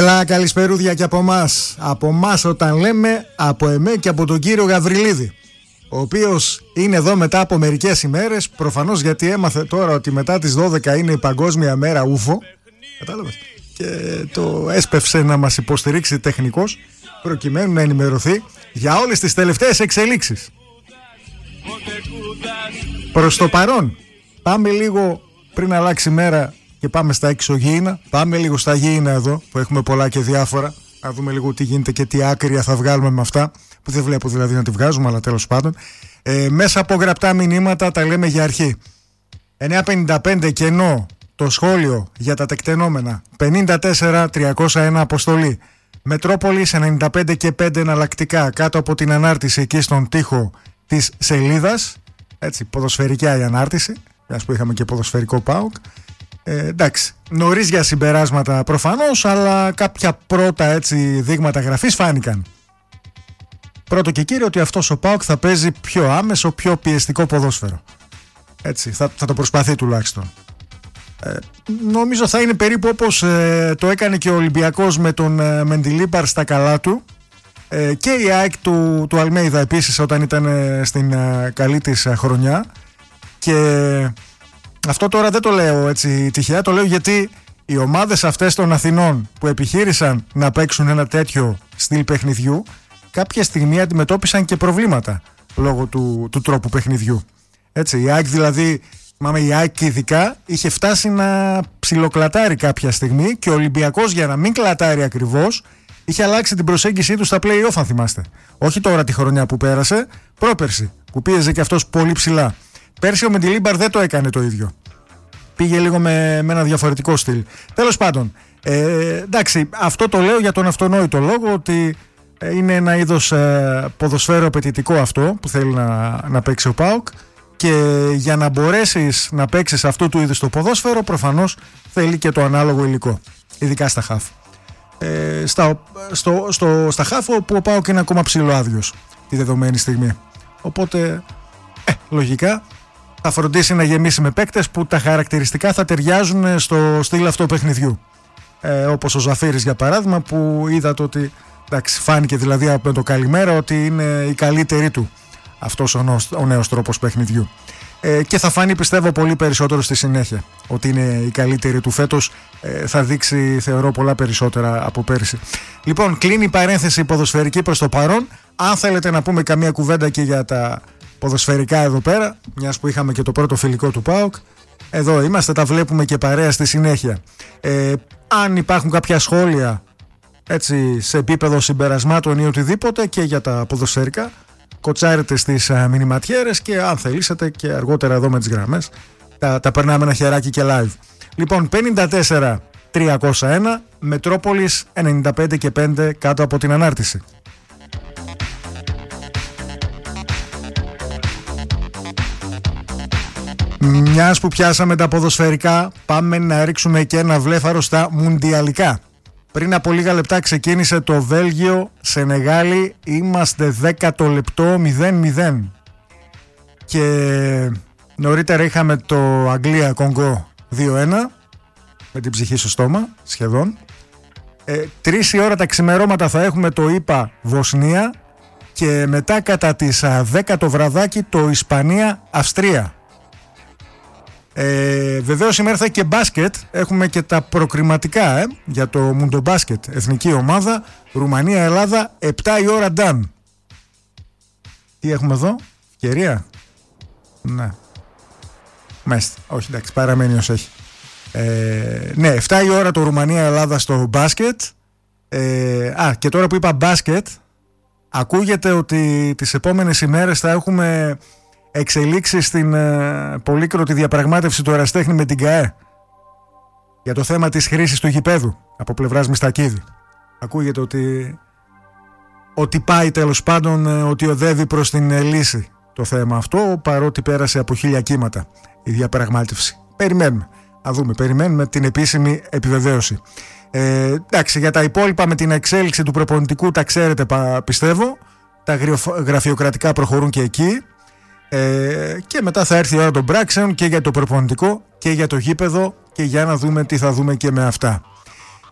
Έλα, καλησπερούδια και από εμάς. Από εμάς όταν λέμε, από εμέ και από τον κύριο Γαβριλίδη, ο οποίος είναι εδώ μετά από μερικές ημέρες, προφανώς γιατί έμαθε τώρα ότι μετά τις 12 είναι η Παγκόσμια Μέρα Ούφο. Κατάλαβες? Και το έσπευσε να μας υποστηρίξει τεχνικός, προκειμένου να ενημερωθεί για όλες τις τελευταίες εξελίξεις. Προς το παρόν, πάμε λίγο πριν αλλάξει μέρα και πάμε στα εξωγήινα. Πάμε λίγο στα γήινα εδώ, που έχουμε πολλά και διάφορα. Να δούμε λίγο τι γίνεται και τι άκρια θα βγάλουμε με αυτά, που δεν βλέπω δηλαδή να τη βγάζουμε, αλλά τέλος πάντων. Μέσα από γραπτά μηνύματα τα λέμε για αρχή. 9.55 κενό το σχόλιο για τα τεκτενόμενα. 54.301 αποστολή. Μετρόπολης 95 και 5 εναλλακτικά κάτω από την ανάρτηση εκεί στον τοίχο της σελίδας. Έτσι, ποδοσφαιρικιά η ανάρτηση, μιας που είχαμε και ποδοσφαιρικό ΠΑΟΚ. Εντάξει, νωρίς για συμπεράσματα προφανώς, αλλά κάποια πρώτα έτσι δείγματα γραφής φάνηκαν. Πρώτο και κύριο ότι αυτός ο ΠΑΟΚ θα παίζει πιο άμεσο, πιο πιεστικό ποδόσφαιρο. Έτσι, θα το προσπαθεί τουλάχιστον. Νομίζω θα είναι περίπου όπως το έκανε και ο Ολυμπιακός με τον Μεντιλίμπαρ στα καλά του, και η ΑΕΚ του Αλμέιδα επίσης όταν ήταν στην καλή της χρονιά. Και αυτό τώρα δεν το λέω έτσι τυχαία, το λέω γιατί οι ομάδες αυτές των Αθηνών που επιχείρησαν να παίξουν ένα τέτοιο στυλ παιχνιδιού κάποια στιγμή αντιμετώπισαν και προβλήματα λόγω του τρόπου παιχνιδιού. Έτσι, η ΑΕΚ δηλαδή, η ΑΕΚ ειδικά είχε φτάσει να ψιλοκλατάρει κάποια στιγμή και ο Ολυμπιακός, για να μην κλατάρει ακριβώς, είχε αλλάξει την προσέγγιση του στα play-off, αν θυμάστε. Όχι τώρα τη χρονιά που πέρασε, πρόπερση, που πίεζε και αυτός πολύ ψηλά. Πέρσι ο Μεντιλίμπαρ δεν το έκανε το ίδιο. Πήγε λίγο με ένα διαφορετικό στυλ. Τέλος πάντων, εντάξει, αυτό το λέω για τον αυτονόητο λόγο ότι είναι ένα είδος ποδοσφαίρο απαιτητικό αυτό που θέλει να παίξει ο ΠΑΟΚ, και για να μπορέσεις να παίξεις αυτού του είδους το ποδόσφαιρο προφανώς θέλει και το ανάλογο υλικό, ειδικά στα χαφ. Στα χαφ όπου ο ΠΑΟΚ είναι ακόμα ψιλοάδιος τη δεδομένη στιγμή, οπότε λογικά θα φροντίσει να γεμίσει με παίκτες που τα χαρακτηριστικά θα ταιριάζουν στο στυλ αυτό παιχνιδιού, όπως ο Ζαφύρης για παράδειγμα, που είδατε ότι εντάξει, φάνηκε δηλαδή από το καλημέρα ότι είναι η καλύτερη του αυτός ο νέος τρόπος παιχνιδιού, και θα φάνει πιστεύω πολύ περισσότερο στη συνέχεια ότι είναι η καλύτερη του φέτος. Θα δείξει θεωρώ πολλά περισσότερα από πέρυσι. Λοιπόν, κλείνει η παρένθεση ποδοσφαιρική προς το παρόν. Αν θέλετε να πούμε καμία κουβέντα και για τα ποδοσφαιρικά εδώ πέρα, μιας που είχαμε και το πρώτο φιλικό του ΠΑΟΚ, εδώ είμαστε, τα βλέπουμε και παρέα στη συνέχεια. Αν υπάρχουν κάποια σχόλια έτσι σε επίπεδο συμπερασμάτων ή οτιδήποτε και για τα ποδοσφαιρικά, κοτσάρετε στις μηνυματιέρες, και αν θελήσετε και αργότερα εδώ με τις γραμμές τα περνάμε ένα χεράκι και live. Λοιπόν, 54.301, Μετρόπολης 95 και 5 κάτω από την ανάρτηση. Μιας που πιάσαμε τα ποδοσφαιρικά, πάμε να ρίξουμε και ένα βλέφαρο στα μουντιαλικά. Πριν από λίγα λεπτά ξεκίνησε το Βέλγιο Σενεγάλη, είμαστε 10ο λεπτό 0-0, και νωρίτερα είχαμε το Αγγλία Κονγκό 2-1 με την ψυχή στο στόμα σχεδόν. 3 η ώρα τα ξημερώματα θα έχουμε το ΙΠΑ Βοσνία, και μετά κατά τις 10 το βραδάκι το Ισπανία Αυστρία. Βεβαίως σήμερα θα έχει και μπάσκετ. Έχουμε και τα προκριματικά για το Μουντομπάσκετ. Εθνική ομάδα Ρουμανία-Ελλάδα 7 η ώρα Νταν. Τι έχουμε εδώ? Ευκαιρία? Ναι. Μάλιστα. Όχι, εντάξει, παραμένει ως έχει. Ναι, 7 η ώρα το Ρουμανία-Ελλάδα στο μπάσκετ. Και τώρα που είπα μπάσκετ, ακούγεται ότι τις επόμενες ημέρες θα έχουμε εξελίξεις στην πολύκροτη διαπραγμάτευση του Εραστέχνη με την ΚΑΕ για το θέμα της χρήσης του γηπέδου από πλευράς Μιστακίδη. Ακούγεται ότι πάει τέλος πάντων, ότι οδεύει προς την λύση το θέμα αυτό, παρότι πέρασε από 1000 κύματα η διαπραγμάτευση. Περιμένουμε, να δούμε, περιμένουμε την επίσημη επιβεβαίωση. Εντάξει, για τα υπόλοιπα με την εξέλιξη του προπονητικού τα ξέρετε, πιστεύω. Τα γραφειοκρατικά προχωρούν και εκεί. Και μετά θα έρθει η ώρα των πράξεων και για το προπονητικό και για το γήπεδο, και για να δούμε τι θα δούμε και με αυτά.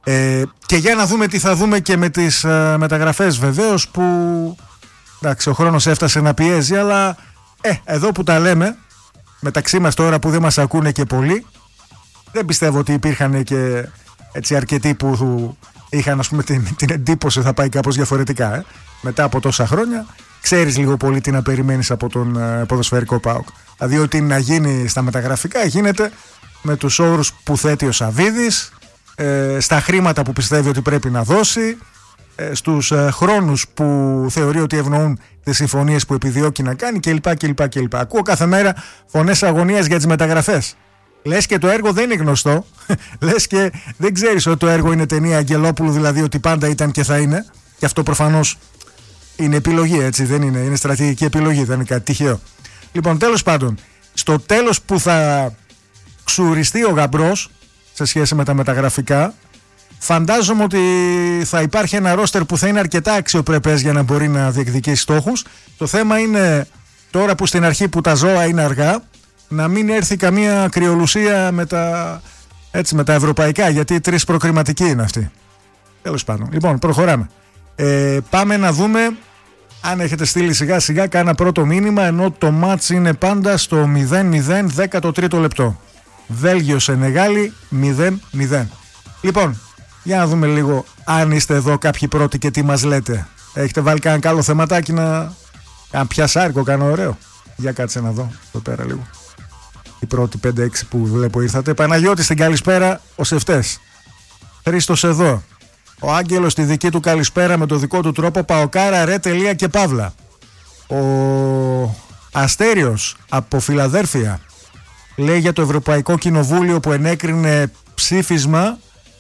Και για να δούμε τι θα δούμε και με τις μεταγραφές βεβαίως, που εντάξει, ο χρόνος έφτασε να πιέζει, αλλά εδώ που τα λέμε μεταξύ μας τώρα που δεν μας ακούνε και πολλοί, δεν πιστεύω ότι υπήρχαν και έτσι αρκετοί που είχαν, ας πούμε, την εντύπωση θα πάει κάπως διαφορετικά. Μετά από τόσα χρόνια ξέρεις λίγο πολύ τι να περιμένεις από τον ποδοσφαιρικό ΠΑΟΚ. Δηλαδή ότι να γίνει στα μεταγραφικά γίνεται με τους όρους που θέτει ο Σαββίδης, στα χρήματα που πιστεύει ότι πρέπει να δώσει, στους χρόνους που θεωρεί ότι ευνοούν τις συμφωνίες που επιδιώκει να κάνει κλπ. Ακούω κάθε μέρα φωνές αγωνίας για τις μεταγραφές. Λες και το έργο δεν είναι γνωστό. Λες και δεν ξέρεις ότι το έργο είναι ταινία Αγγελόπουλου, δηλαδή ότι πάντα ήταν και θα είναι. Και αυτό προφανώς είναι επιλογή, έτσι δεν είναι? Είναι στρατηγική επιλογή, δεν είναι κάτι τυχαίο. Λοιπόν, τέλος πάντων, στο τέλος που θα ξουριστεί ο γαμπρός σε σχέση με τα μεταγραφικά, φαντάζομαι ότι θα υπάρχει ένα ρόστερ που θα είναι αρκετά αξιοπρεπές για να μπορεί να διεκδικήσει στόχους. Το θέμα είναι τώρα που στην αρχή που τα ζώα είναι αργά, να μην έρθει καμία κρυολουσία με τα ευρωπαϊκά, γιατί 3 προκριματικοί είναι αυτοί. Τέλος πάντων. Λοιπόν, προχωράμε. Πάμε να δούμε αν έχετε στείλει σιγά σιγά κάνα πρώτο μήνυμα, ενώ το μάτς είναι πάντα στο 0-0, 13ο λεπτό. Βέλγιο-Σενεγάλη 0-0. Λοιπόν, για να δούμε λίγο αν είστε εδώ κάποιοι πρώτοι και τι μας λέτε. Έχετε βάλει κανένα καλό θεματάκι να πιασάρικο, κάνω ωραίο? Για κάτσε να δω εδώ πέρα λίγο. Οι πρώτοι 5-6 που βλέπω ήρθατε. Παναγιώτη στην καλησπέρα, ο Σεφτές. Χρήστος εδώ. Ο Άγγελος στη δική του καλησπέρα με το δικό του τρόπο. Παοκάρα ρε τελεία και παύλα. Ο Αστέριος από Φιλαδέρφια λέει για το Ευρωπαϊκό Κοινοβούλιο που ενέκρινε ψήφισμα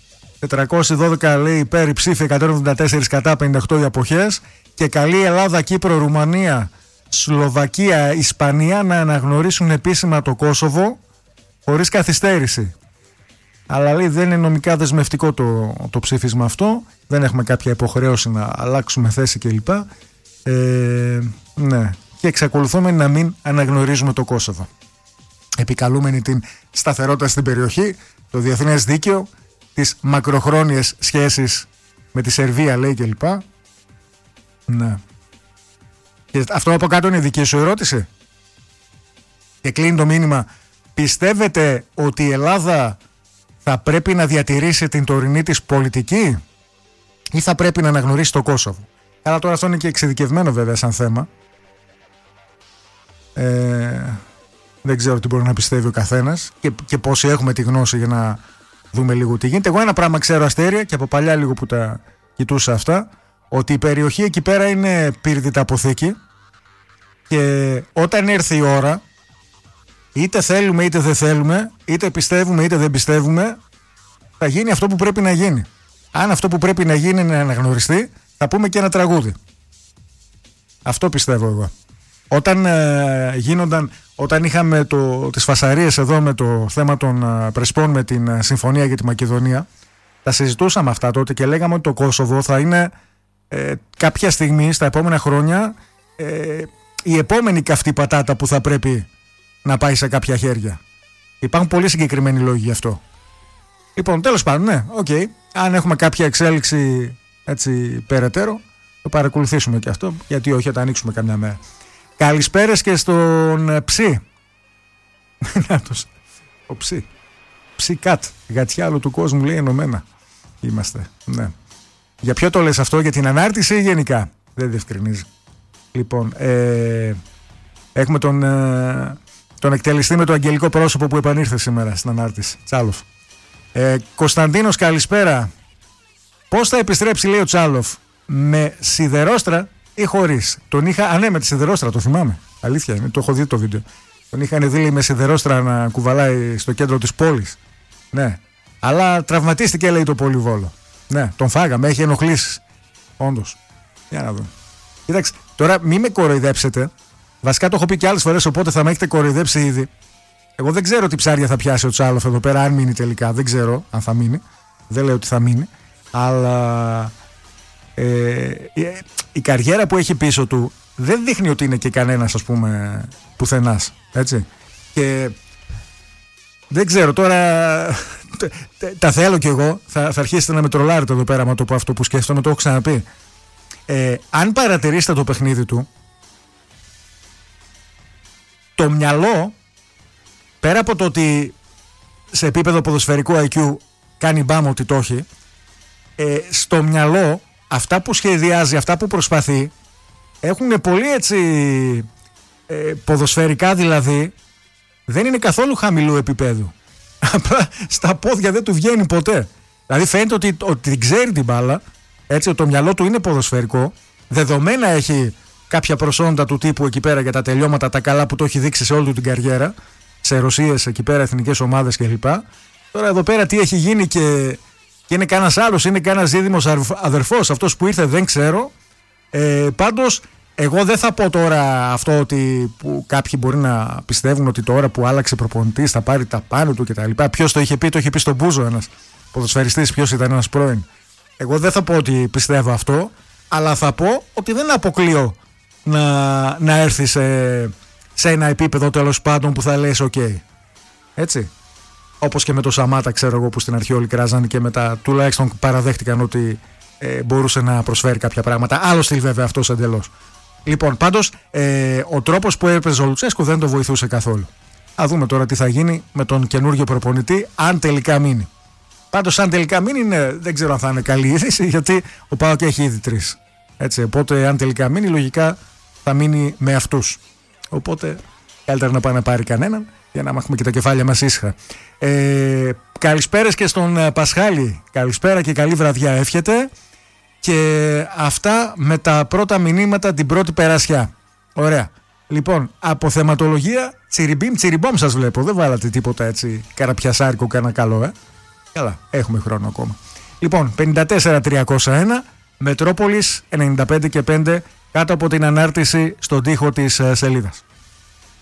412 λέει υπέρ, ψήφι 174 κατά, 58 οι αποχές, και καλεί Ελλάδα, Κύπρο, Ρουμανία, Σλοβακία, Ισπανία να αναγνωρίσουν επίσημα το Κόσοβο χωρίς καθυστέρηση. Αλλά λέει δεν είναι νομικά δεσμευτικό το ψήφισμα αυτό, δεν έχουμε κάποια υποχρέωση να αλλάξουμε θέση κλπ. Ναι. Και εξακολουθούμε να μην αναγνωρίζουμε το Κόσοβο, επικαλούμενοι την σταθερότητα στην περιοχή, το διεθνές δίκαιο, τις μακροχρόνιες σχέσεις με τη Σερβία λέει κλπ. Ναι. Και αυτό από κάτω είναι δική σου ερώτηση. Και κλείνει το μήνυμα. Πιστεύετε ότι η Ελλάδα θα πρέπει να διατηρήσει την τωρινή της πολιτική ή θα πρέπει να αναγνωρίσει το Κόσοβο? Αλλά τώρα αυτό είναι και εξειδικευμένο βέβαια σαν θέμα. Δεν ξέρω τι μπορεί να πιστεύει ο καθένας και πόσοι έχουμε τη γνώση για να δούμε λίγο τι γίνεται. Εγώ ένα πράγμα ξέρω, Αστέρια, και από παλιά λίγο που τα κοιτούσα αυτά, ότι η περιοχή εκεί πέρα είναι πύρδητα αποθήκη και όταν έρθει η ώρα, είτε θέλουμε είτε δεν θέλουμε, είτε πιστεύουμε είτε δεν πιστεύουμε, θα γίνει αυτό που πρέπει να γίνει. Αν αυτό που πρέπει να γίνει είναι να αναγνωριστεί, θα πούμε και ένα τραγούδι. Αυτό πιστεύω εγώ. Όταν είχαμε τις φασαρίες εδώ με το θέμα των Πρεσπών με την συμφωνία για τη Μακεδονία, τα συζητούσαμε αυτά τότε και λέγαμε ότι το Κόσοβο θα είναι κάποια στιγμή στα επόμενα χρόνια η επόμενη καυτή πατάτα που θα πρέπει να πάει σε κάποια χέρια. Υπάρχουν πολύ συγκεκριμένοι λόγοι γι' αυτό. Λοιπόν, τέλος πάντων, ναι, okay. Αν έχουμε κάποια εξέλιξη έτσι περαιτέρω, το παρακολουθήσουμε και αυτό, γιατί όχι, θα τα ανοίξουμε καμιά μέρα. Καλησπέρες και στον Ψι. Ο Ψι. Ψι Κατ. Γατιάλο του κόσμου λέει ενωμένα. Είμαστε. Ναι. Για ποιο το λες αυτό, για την ανάρτηση ή γενικά? Δεν διευκρινίζει. Λοιπόν, έχουμε τον εκτελεστή με το αγγελικό πρόσωπο που επανήρθε σήμερα στην ανάρτηση. Τσάλοφ. Κωνσταντίνος, καλησπέρα. Πώς θα επιστρέψει, λέει ο Τσάλοφ, με σιδερόστρα ή χωρίς? Τον είχα, ναι, με τη σιδερόστρα, το θυμάμαι. Αλήθεια είναι, το έχω δει το βίντεο. Τον είχαν δει με σιδερόστρα να κουβαλάει στο κέντρο της πόλης. Ναι. Αλλά τραυματίστηκε, λέει, το Πολυβόλο. Ναι, τον φάγαμε, έχει ενοχλήσεις. Όντως. Για να δούμε. Κοίταξε, τώρα μην με κοροϊδέψετε. Βασικά το έχω πει και άλλες φορές, οπότε θα με έχετε κοροϊδέψει ήδη. Εγώ δεν ξέρω τι ψάρια θα πιάσει ο Τσάλοφ εδώ πέρα, αν μείνει τελικά. Δεν ξέρω αν θα μείνει. Δεν λέω ότι θα μείνει. Αλλά η καριέρα που έχει πίσω του δεν δείχνει ότι είναι και κανένας, ας πούμε, πουθενάς. Έτσι. Και δεν ξέρω τώρα Τα θέλω κι εγώ. Θα αρχίσετε να με τρολάρετε εδώ πέρα με το πω αυτό που σκέφτομαι, το έχω ξαναπεί. Αν παρατηρήσετε το παιχνίδι του, το μυαλό, πέρα από το ότι σε επίπεδο ποδοσφαιρικού IQ κάνει μπάμ ότι το έχει, στο μυαλό αυτά που σχεδιάζει, αυτά που προσπαθεί έχουν πολύ έτσι ποδοσφαιρικά, δηλαδή δεν είναι καθόλου χαμηλού επίπεδου. Απλά στα πόδια δεν του βγαίνει ποτέ. Δηλαδή φαίνεται ότι ξέρει την μπάλα, έτσι, το μυαλό του είναι ποδοσφαιρικό, δεδομένα έχει κάποια προσόντα του τύπου εκεί πέρα για τα τελειώματα, τα καλά που το έχει δείξει σε όλη του την καριέρα, σε Ρωσίες εκεί πέρα, εθνικές ομάδες κλπ. Τώρα εδώ πέρα τι έχει γίνει και είναι κανένας άλλος, είναι κανένας δίδυμος αδερφός, αυτός που ήρθε δεν ξέρω. Πάντως εγώ δεν θα πω τώρα αυτό ότι που κάποιοι μπορεί να πιστεύουν ότι τώρα που άλλαξε προπονητής θα πάρει τα πάνω του κτλ. Ποιος το είχε πει στον Μπούζο, ένας ποδοσφαιριστής, ποιος ήταν, ένας πρώην. Εγώ δεν θα πω ότι πιστεύω αυτό, αλλά θα πω ότι δεν αποκλείω να έρθει σε ένα επίπεδο τέλος πάντων που θα λες ok. Έτσι. Όπως και με το Σαμάτα, ξέρω εγώ, που στην αρχή όλοι κράζανε και μετά τουλάχιστον παραδέχτηκαν ότι μπορούσε να προσφέρει κάποια πράγματα. Άλλο στυλ βέβαια αυτός εντελώς. Λοιπόν, πάντως ο τρόπος που έπαιζε ο Λουτσέσκου δεν το βοηθούσε καθόλου. Α δούμε τώρα τι θα γίνει με τον καινούργιο προπονητή, αν τελικά μείνει. Πάντως, αν τελικά μείνει, δεν ξέρω αν θα είναι καλή είδηση, γιατί ο ΠΑΟΚ έχει ήδη 3. Έτσι, οπότε, αν τελικά μείνει, λογικά θα μείνει με αυτούς. Οπότε, καλύτερα να πάει να πάρει κανέναν, για να έχουμε και τα κεφάλια μας ήσυχα. Καλησπέρες και στον Πασχάλη. Καλησπέρα και καλή βραδιά εύχεται. Και αυτά με τα πρώτα μηνύματα την πρώτη περασιά. Ωραία. Λοιπόν, από θεματολογία, τσιριμπόμ σας βλέπω. Δεν βάλατε τίποτα έτσι καραπιασάρικο, κανένα καλό, Καλά, έχουμε χρόνο ακόμα. Λοιπόν, 54-301, Μετρόπολης 95 και 5, κάτω από την ανάρτηση στον τοίχο της σελίδας.